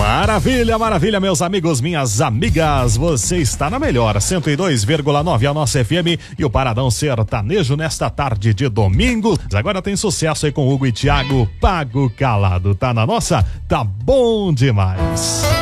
Maravilha, maravilha, meus amigos, minhas amigas. Você está na melhor 102,9 a nossa FM e o Paradão Sertanejo nesta tarde de domingo. Agora tem sucesso aí com Hugo e Thiago. Pago Calado. Tá na nossa? Tá bom demais.